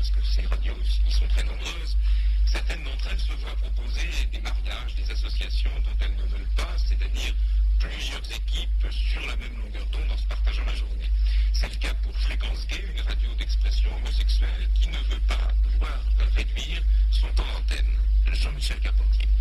parce que ces radios, ils sont très nombreuses. Certaines d'entre elles se voient proposer des mariages, des associations dont elles ne veulent pas, c'est-à-dire plusieurs équipes sur la même longueur d'onde en se partageant la journée. C'est le cas pour Fréquence Gay, une radio d'expression homosexuelle qui ne veut pas voir réduire son temps d'antenne. Jean-Michel Carpentier.